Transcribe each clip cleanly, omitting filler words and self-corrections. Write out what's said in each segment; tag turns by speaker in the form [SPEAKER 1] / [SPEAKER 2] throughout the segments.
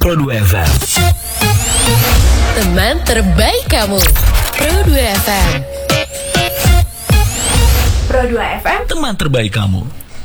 [SPEAKER 1] Pro 2 FM.
[SPEAKER 2] Teman terbaik kamu. Pro 2 FM.
[SPEAKER 3] Pro 2 FM.
[SPEAKER 1] Teman terbaik kamu.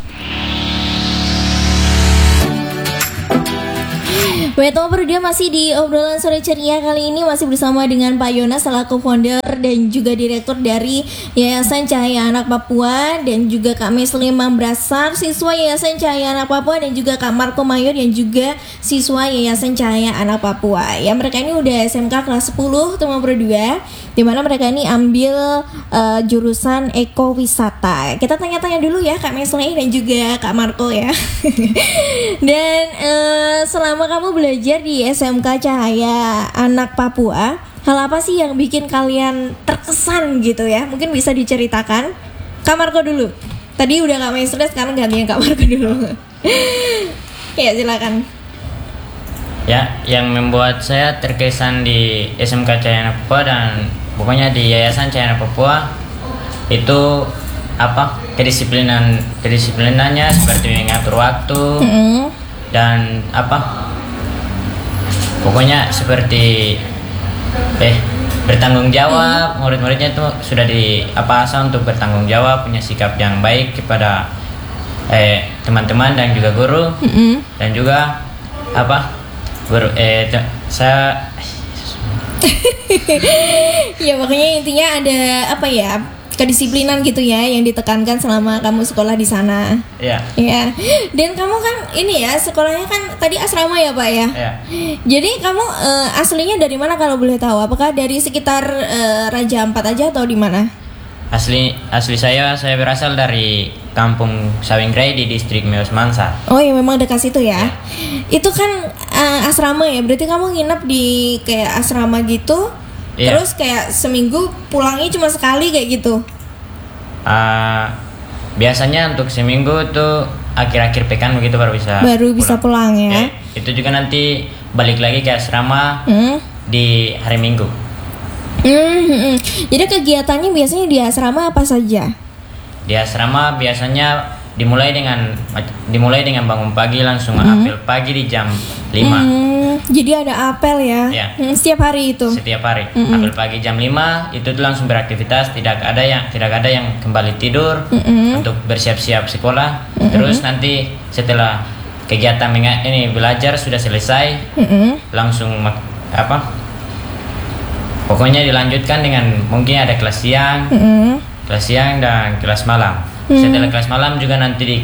[SPEAKER 4] Weto berdua masih di obrolan sore ceria kali ini masih bersama dengan Pak Yonas selaku founder dan juga direktur dari Yayasan Cahaya Anak Papua, dan juga Kak Mesli Mambrasar siswa Yayasan Cahaya Anak Papua, dan juga Kak Marco Mayor yang juga siswa Yayasan Cahaya Anak Papua. Ya, mereka ini udah SMK kelas 10 teman berdua, di mana mereka ini ambil jurusan ekowisata. Kita tanya-tanya dulu ya Kak Mesli dan juga Kak Marco ya. Dan selama kamu belajar di SMK Cahaya Anak Papua, hal apa sih yang bikin kalian terkesan gitu ya? Mungkin bisa diceritakan. Kak Marco dulu. Tadi udah Kak Mesli, sekarang gantian Kak Marco dulu. Ya, silakan.
[SPEAKER 5] Ya, yang membuat saya terkesan di SMK Cahaya Anak Papua dan pokoknya di Yayasan Cahaya Anak Papua itu kedisiplinannya seperti mengatur waktu dan pokoknya seperti bertanggung jawab. Murid-muridnya itu sudah diasah untuk bertanggung jawab, punya sikap yang baik kepada teman-teman dan juga guru. Dan juga guru saya
[SPEAKER 4] ya pokoknya intinya ada kedisiplinan gitu ya yang ditekankan selama kamu sekolah di sana.
[SPEAKER 5] Iya.
[SPEAKER 4] Ya. Dan kamu kan ini ya sekolahnya kan tadi asrama ya Pak ya.
[SPEAKER 5] Iya.
[SPEAKER 4] Jadi kamu aslinya dari mana kalau boleh tahu? Apakah dari sekitar Raja Ampat aja atau di mana?
[SPEAKER 5] Asli saya berasal dari Kampung Sawingrai di distrik Meos Mansa.
[SPEAKER 4] Oh ya, memang dekat situ ya. Itu kan asrama ya. Berarti kamu nginep di kayak asrama gitu. Iya. Terus kayak seminggu pulangnya cuma sekali kayak gitu.
[SPEAKER 5] Biasanya untuk seminggu tuh akhir-akhir pekan begitu baru bisa
[SPEAKER 4] pulang ya.
[SPEAKER 5] Itu juga nanti balik lagi ke asrama di hari Minggu.
[SPEAKER 4] Jadi kegiatannya biasanya di asrama apa saja?
[SPEAKER 5] Di asrama biasanya dimulai dengan bangun pagi langsung apel pagi di jam 5.
[SPEAKER 4] Jadi ada apel ya?
[SPEAKER 5] Ya.
[SPEAKER 4] Setiap hari itu?
[SPEAKER 5] Setiap hari. Apel pagi jam 5 itu tuh langsung beraktivitas, tidak ada yang kembali tidur untuk bersiap-siap sekolah. Terus nanti setelah kegiatan belajar sudah selesai, langsung pokoknya dilanjutkan dengan mungkin ada kelas siang dan kelas malam. Setelah kelas malam juga nanti di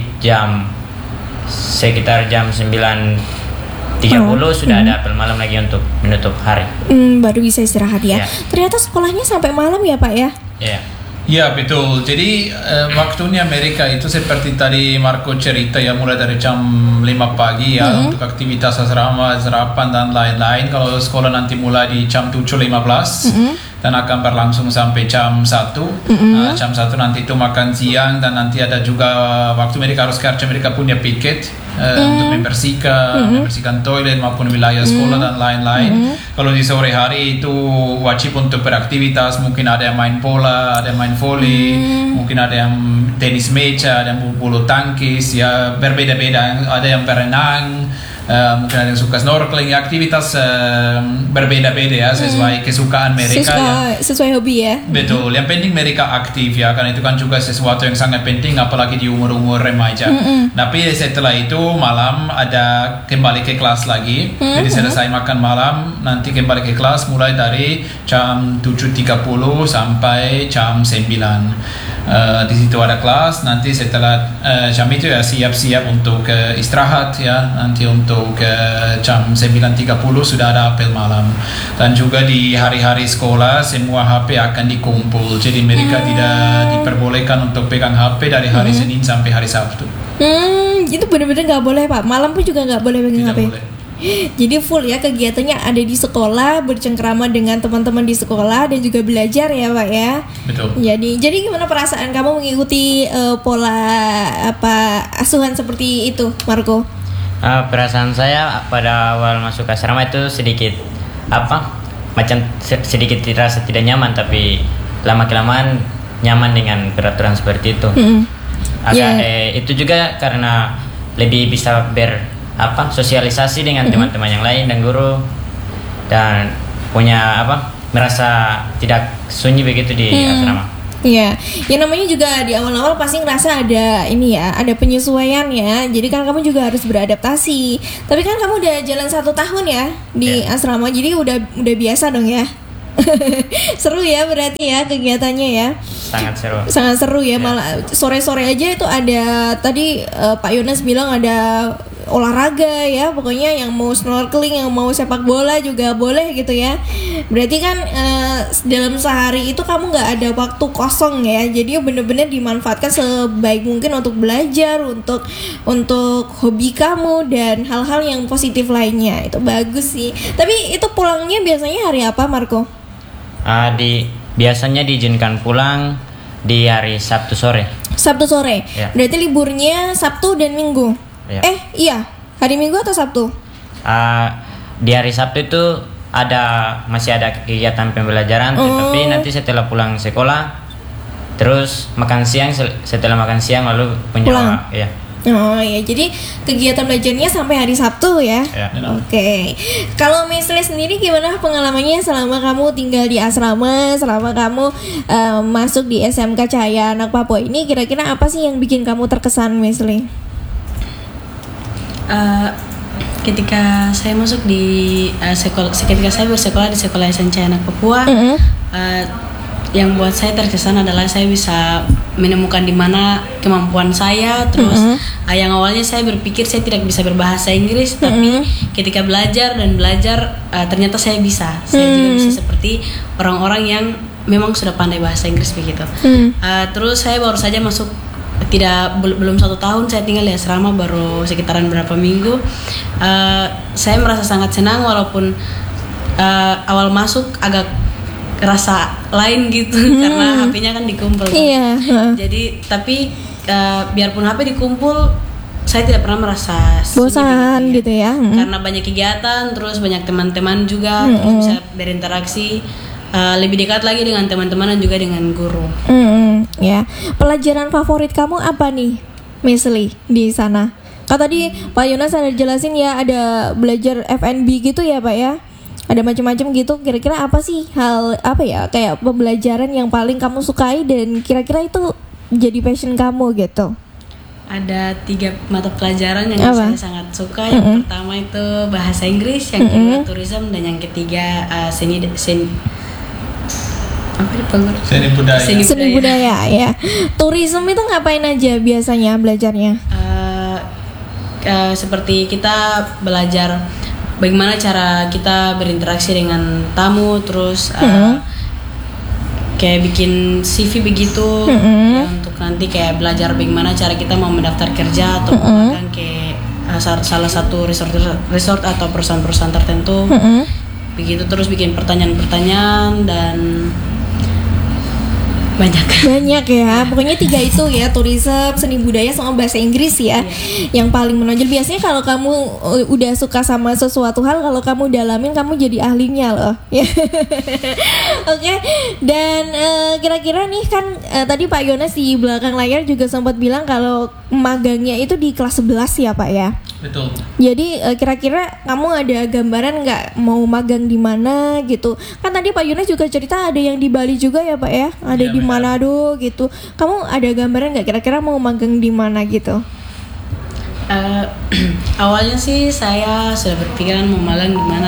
[SPEAKER 5] sekitar jam 9.30 sudah ada apel malam lagi untuk menutup hari.
[SPEAKER 4] Baru bisa istirahat ya. Ternyata sekolahnya sampai malam ya Pak ya?
[SPEAKER 5] Iya.
[SPEAKER 6] Ya betul, jadi waktunya mereka itu seperti tadi Marco cerita ya, mulai dari jam 5 pagi ya untuk aktivitas asrama, sarapan dan lain-lain. Kalau sekolah nanti mulai di jam 7.15 dan akan berlangsung sampai jam 1. Jam 1 nanti itu makan siang, dan nanti ada juga waktu mereka harus kerja, mereka punya piket untuk membersihkan toilet maupun wilayah sekolah dan lain-lain. Kalau di sore hari itu wajib untuk beraktivitas, mungkin ada yang main bola, ada yang main volley, mungkin ada yang tenis meja, ada yang bulu tangkis ya, berbeda-beda, ada yang berenang, mungkin ada yang suka snorkeling, aktivitas berbeda-beda ya, sesuai kesukaan mereka
[SPEAKER 4] sesuai hobi ya.
[SPEAKER 6] Betul, yang penting mereka aktif ya, karena itu kan juga sesuatu yang sangat penting apalagi di umur-umur remaja. Tapi setelah itu malam ada kembali ke kelas lagi. Jadi selesai makan malam nanti kembali ke kelas mulai dari jam 7.30 sampai jam 9. Di situ ada kelas. Nanti setelah jam itu ya siap-siap untuk istirahat ya. Nanti untuk jam 9.30 sudah ada apel malam. Dan juga di hari-hari sekolah semua HP akan dikumpul. Jadi mereka tidak diperbolehkan untuk pegang HP dari hari Senin sampai hari Sabtu.
[SPEAKER 4] Itu benar-benar nggak boleh Pak. Malam pun juga nggak boleh pegang HP.
[SPEAKER 6] Boleh.
[SPEAKER 4] Jadi full ya kegiatannya ada di sekolah, bercengkrama dengan teman-teman di sekolah dan juga belajar ya Pak ya.
[SPEAKER 6] Betul.
[SPEAKER 4] Jadi gimana perasaan kamu mengikuti pola asuhan seperti itu, Marco?
[SPEAKER 5] Perasaan saya pada awal masuk asrama itu sedikit sedikit terasa tidak nyaman, tapi lama-kelamaan nyaman dengan peraturan seperti itu. Itu juga karena lebih bisa sosialisasi dengan teman-teman yang lain dan guru, dan punya merasa tidak sunyi begitu di asrama.
[SPEAKER 4] Iya, yang namanya juga di awal-awal pasti ngerasa ada ada penyesuaian ya. Jadi kan kamu juga harus beradaptasi. Tapi kan kamu udah jalan 1 tahun ya di asrama, jadi udah biasa dong ya. Seru ya berarti ya kegiatannya ya. Sangat seru ya. Malah sore-sore aja itu ada tadi Pak Yonas bilang ada olahraga ya, pokoknya yang mau snorkeling, yang mau sepak bola juga boleh gitu ya. Berarti kan dalam sehari itu kamu nggak ada waktu kosong ya, jadi bener-bener dimanfaatkan sebaik mungkin untuk belajar, untuk hobi kamu dan hal-hal yang positif lainnya. Itu bagus sih. Tapi itu pulangnya biasanya hari apa, Marco?
[SPEAKER 5] Biasanya diizinkan pulang di hari Sabtu sore.
[SPEAKER 4] Sabtu sore.
[SPEAKER 5] Ya.
[SPEAKER 4] Berarti liburnya Sabtu dan Minggu.
[SPEAKER 5] Ya.
[SPEAKER 4] Iya, hari Minggu atau Sabtu?
[SPEAKER 5] Di hari Sabtu itu masih ada kegiatan pembelajaran, tapi nanti setelah pulang sekolah, terus makan siang, setelah makan siang lalu
[SPEAKER 4] pulang.
[SPEAKER 5] Ya.
[SPEAKER 4] Oh ya, jadi kegiatan belajarnya sampai hari Sabtu ya. Oke. Kalau Mesli sendiri gimana pengalamannya selama kamu tinggal di asrama, selama kamu masuk di SMK Cahaya Anak Papua ini, kira-kira apa sih yang bikin kamu terkesan, Mesli?
[SPEAKER 1] Ketika saya masuk di ketika saya bersekolah di sekolah SMK Cahaya Anak Papua, yang buat saya terkesan adalah saya bisa menemukan di mana kemampuan saya. Terus yang awalnya saya berpikir saya tidak bisa berbahasa Inggris, tapi ketika belajar ternyata saya bisa. Saya juga bisa seperti orang-orang yang memang sudah pandai bahasa Inggris begitu. Terus saya baru saja masuk, belum 1 tahun saya tinggal di asrama, baru sekitaran berapa minggu. Saya merasa sangat senang walaupun awal masuk agak rasa lain gitu karena HP-nya kan dikumpul.
[SPEAKER 4] Iya.
[SPEAKER 1] Jadi tapi biarpun HP dikumpul, saya tidak pernah merasa
[SPEAKER 4] bosan gitu ya.
[SPEAKER 1] Karena banyak kegiatan, terus banyak teman-teman juga, terus bisa berinteraksi lebih dekat lagi dengan teman-teman dan juga dengan guru.
[SPEAKER 4] Ya. Pelajaran favorit kamu apa nih, Mesli, di sana? Kan tadi Pak Yonas ada jelasin ya, ada belajar F&B gitu ya Pak ya. Ada macam-macam gitu. Kira-kira apa sih kayak pembelajaran yang paling kamu sukai dan kira-kira itu jadi passion kamu gitu?
[SPEAKER 1] Ada 3 mata pelajaran yang saya sangat suka. Yang pertama itu bahasa Inggris, yang kedua tourism, dan yang ketiga seni
[SPEAKER 4] budaya ya. Tourism itu ngapain aja biasanya belajarnya?
[SPEAKER 1] Seperti kita belajar bagaimana cara kita berinteraksi dengan tamu, terus kayak bikin CV begitu, ya, untuk nanti kayak belajar bagaimana cara kita mau mendaftar kerja atau magang ke salah satu resort atau perusahaan-perusahaan tertentu. Begitu, terus bikin pertanyaan-pertanyaan dan banyak ya. Pokoknya 3 itu ya, tourism, seni budaya sama bahasa Inggris ya. Yang paling menonjol. Biasanya kalau kamu udah suka sama sesuatu hal, kalau kamu dalamin kamu jadi ahlinya loh. Oke. Dan kira-kira nih kan tadi Pak Yonas di belakang layar juga sempat bilang kalau magangnya itu di kelas 11 ya Pak ya.
[SPEAKER 6] Betul.
[SPEAKER 4] Jadi kira-kira kamu ada gambaran nggak mau magang di mana gitu? Kan tadi Pak Yonas juga cerita ada yang di Bali juga ya Pak ya, ada di Manado gitu. Kamu ada gambaran nggak kira-kira mau magang di mana gitu?
[SPEAKER 1] Awalnya sih saya sudah berpikiran mau magang di mana.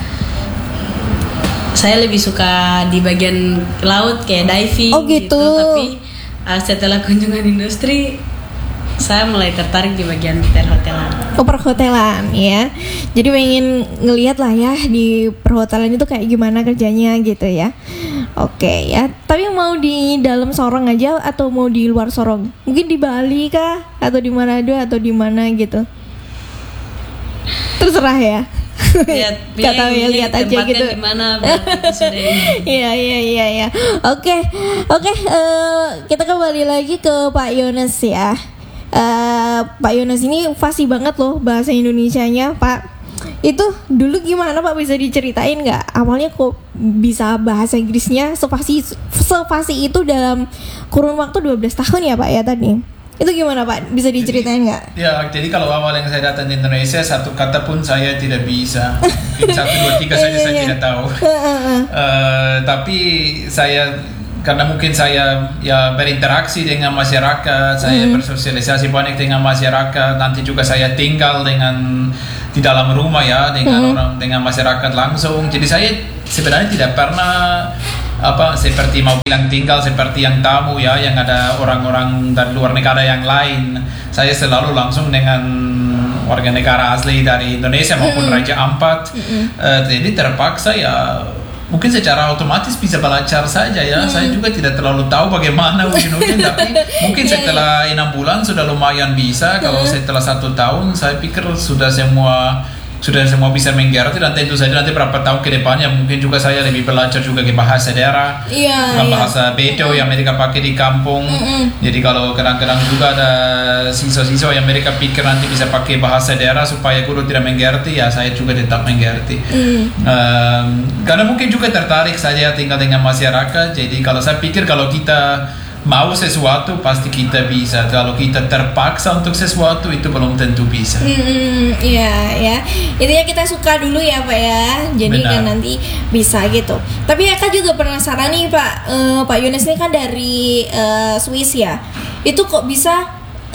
[SPEAKER 1] Saya lebih suka di bagian laut kayak diving.
[SPEAKER 4] Oh gitu.
[SPEAKER 1] Tapi setelah kunjungan industri, saya mulai tertarik di bagian perhotelan.
[SPEAKER 4] Perhotelan ya. Jadi pengen ngelihat lah ya di perhotelan itu kayak gimana kerjanya gitu ya. Oke ya. Tapi mau di dalam Sorong aja atau mau di luar Sorong? Mungkin di Bali kah? Atau di Manado atau di mana gitu? Terserah ya. Gak tahu ya, lihat aja gitu.
[SPEAKER 1] Gimana?
[SPEAKER 4] Iya. Oke. Kita kembali lagi ke Pak Yonas ya. Pak Yonas ini fasih banget loh bahasa Indonesianya Pak. Itu dulu gimana Pak, bisa diceritain nggak? Awalnya kok bisa bahasa Inggrisnya sefasih itu dalam kurun waktu 12 tahun ya Pak ya tadi? Itu gimana Pak? Bisa diceritain nggak?
[SPEAKER 6] Ya, jadi kalau awal yang saya datang di Indonesia, satu kata pun saya tidak bisa. Mungkin 1, 2, 3 saja saya tidak tahu. Tapi saya, karena mungkin saya ya berinteraksi dengan masyarakat, saya bersosialisasi banyak dengan masyarakat, nanti juga saya tinggal di dalam rumah ya dengan orang, dengan masyarakat langsung. Jadi saya sebenarnya tidak pernah seperti mau bilang tinggal seperti yang tamu ya, yang ada orang-orang dari luar negara yang lain. Saya selalu langsung dengan warga negara asli dari Indonesia maupun Raja Ampat. Jadi terpaksa ya mungkin secara otomatis bisa belajar saja ya. Saya juga tidak terlalu tahu bagaimana ujung-ujung, tapi mungkin setelah 6 bulan sudah lumayan bisa. Kalau setelah 1 tahun saya pikir sudah semua bisa mengerti, dan tentu saja nanti berapa tahun ke depannya mungkin juga saya lebih belajar juga ke bahasa daerah, bahasa Bedo yang mereka pakai di kampung. Jadi kalau kadang-kadang juga ada siswa-siswa yang mereka pikir nanti bisa pakai bahasa daerah supaya guru tidak mengerti, ya saya juga tetap mengerti. Karena mungkin juga tertarik saja tinggal dengan masyarakat. Jadi kalau saya pikir kalau kita mau sesuatu pasti kita bisa. Kalau kita terpaksa untuk sesuatu itu belum tentu bisa.
[SPEAKER 4] Iya ya. Intinya kita suka dulu ya Pak ya. Jadi kan nanti bisa gitu. Tapi Eka juga penasaran nih Pak. Pak Yones ini kan dari Swiss ya. Itu kok bisa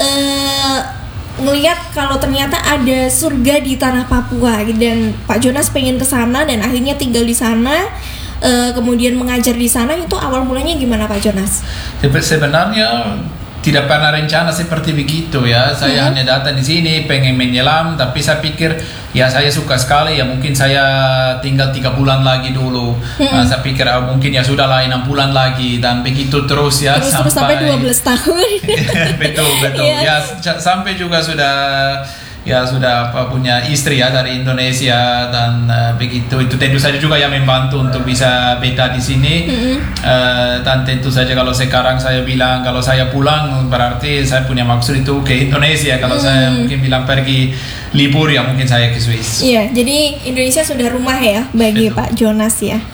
[SPEAKER 4] ngelihat kalau ternyata ada surga di tanah Papua, dan Pak Jonas pengen ke sana dan akhirnya tinggal di sana. Kemudian mengajar di sana, itu awal mulanya gimana Pak Jonas?
[SPEAKER 6] Sebenarnya tidak pernah rencana seperti begitu ya. Saya hanya datang di sini pengen menyelam, tapi saya pikir ya saya suka sekali ya, mungkin saya tinggal 3 bulan lagi dulu. Saya pikir mungkin ya sudahlah 6 bulan lagi, dan begitu terus ya
[SPEAKER 4] sampai 12 tahun.
[SPEAKER 6] betul. Ya sampai juga sudah punya istri ya dari Indonesia, dan begitu itu tentu saja juga yang membantu untuk bisa beta di sini. Dan tentu saja kalau sekarang saya bilang kalau saya pulang berarti saya punya maksud itu ke Indonesia. Kalau saya mungkin bilang pergi libur ya mungkin saya ke Swiss.
[SPEAKER 4] Iya, jadi Indonesia sudah rumah ya bagi Pak Jonas ya.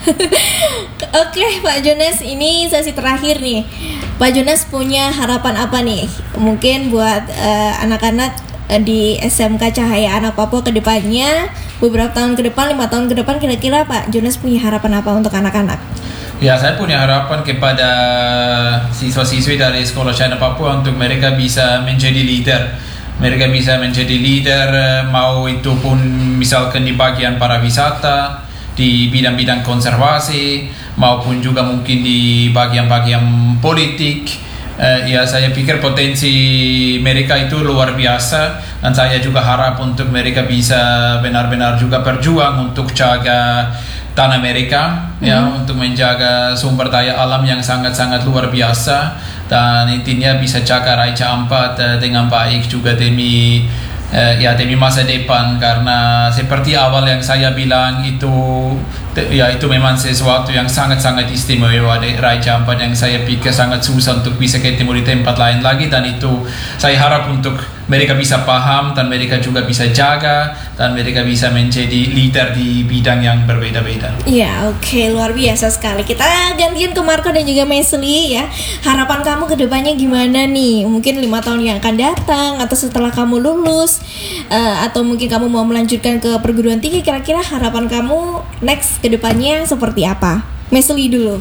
[SPEAKER 4] Oke Pak Jonas, ini sesi terakhir nih. Pak Jonas punya harapan apa nih? Mungkin buat anak-anak di SMK Cahaya Anak Papua ke depannya, beberapa tahun ke depan, 5 tahun ke depan, kira-kira Pak Jonas punya harapan apa untuk anak-anak?
[SPEAKER 6] Ya, saya punya harapan kepada siswa-siswi dari Sekolah Cahaya Anak Papua untuk mereka bisa menjadi leader. Mereka bisa menjadi leader, mau itu pun misalkan di bagian pariwisata, di bidang-bidang konservasi, maupun juga mungkin di bagian-bagian politik. Ya saya pikir potensi mereka itu luar biasa, dan saya juga harap untuk mereka bisa benar-benar juga berjuang untuk jaga tanah mereka, ya, untuk menjaga sumber daya alam yang sangat-sangat luar biasa, dan intinya bisa jaga Raja Ampat dengan baik juga demi masa depan. Karena seperti awal yang saya bilang itu memang sesuatu yang sangat-sangat istimewa di Raja Ampat, yang saya pikir sangat susah untuk bisa ketemu di tempat lain lagi, dan itu saya harap untuk mereka bisa paham, dan mereka juga bisa jaga, dan mereka bisa menjadi leader di bidang yang berbeda-beda.
[SPEAKER 4] Iya, oke, luar biasa sekali. Kita gantian ke Marco dan juga Mesli ya. Harapan kamu ke depannya gimana nih? Mungkin 5 tahun yang akan datang, atau setelah kamu lulus, atau mungkin kamu mau melanjutkan ke perguruan tinggi, kira-kira harapan kamu next ke depannya seperti apa? Mesli dulu.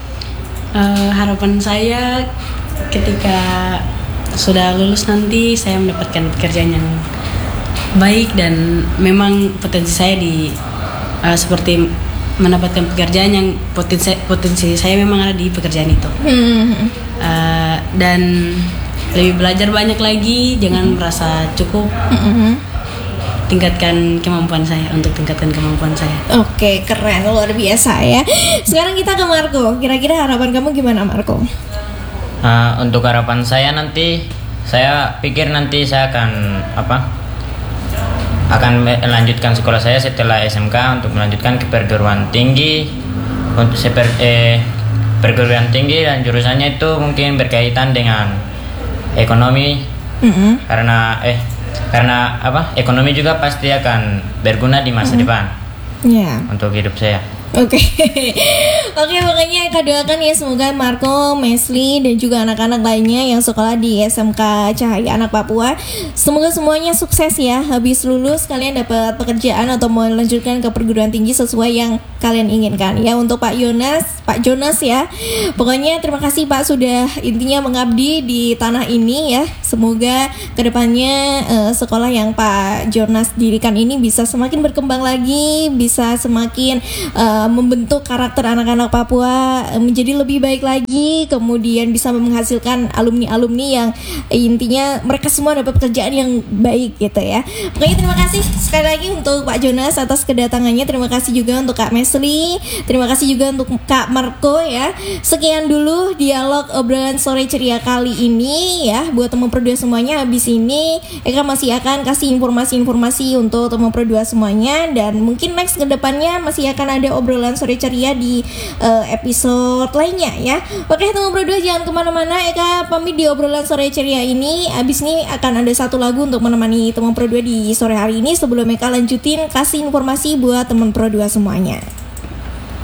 [SPEAKER 1] Harapan saya ketika sudah lulus nanti saya mendapatkan pekerjaan yang baik, dan memang potensi saya seperti mendapatkan pekerjaan yang potensi saya memang ada di pekerjaan itu. Dan lebih belajar banyak lagi, jangan merasa cukup. Tingkatkan kemampuan saya. Oke,
[SPEAKER 4] keren, luar biasa ya. Sekarang kita ke Marco. Kira-kira harapan kamu gimana, Marco?
[SPEAKER 5] Untuk harapan saya nanti, saya pikir nanti saya akan melanjutkan sekolah saya setelah SMK untuk melanjutkan ke perguruan tinggi. Untuk perguruan tinggi dan jurusannya itu mungkin berkaitan dengan ekonomi. Karena ekonomi juga pasti akan berguna di masa depan untuk hidup saya.
[SPEAKER 4] Oke, pokoknya Eka doakan ya semoga Marco, Mesli dan juga anak-anak lainnya yang sekolah di SMK Cahaya Anak Papua, semoga semuanya sukses ya. Habis lulus kalian dapat pekerjaan atau mau melanjutkan ke perguruan tinggi sesuai yang kalian inginkan ya. Untuk Pak Jonas ya, pokoknya terima kasih Pak sudah intinya mengabdi di tanah ini ya. Semoga kedepannya sekolah yang Pak Jonas dirikan ini bisa semakin berkembang lagi, bisa semakin membentuk karakter anak-anak Papua menjadi lebih baik lagi, kemudian bisa menghasilkan alumni-alumni yang intinya mereka semua dapat pekerjaan yang baik gitu ya. Pokoknya terima kasih sekali lagi untuk Pak Jonas atas kedatangannya, terima kasih juga untuk Kak Mesli, terima kasih juga untuk Kak Marco ya. Sekian dulu dialog obrolan sore ceria kali ini ya. Buat teman Pro 2 semuanya, habis ini Eka masih akan kasih informasi-informasi untuk teman Pro 2 semuanya, dan mungkin next kedepannya masih akan ada obrolan sore ceria di episode lainnya ya. Oke teman Pro 2 jangan kemana-mana, Eka pamit di obrolan sore ceria ini. Abis ini akan ada satu lagu untuk menemani teman Pro 2 di sore hari ini sebelum Eka lanjutin kasih informasi buat teman Pro 2 semuanya.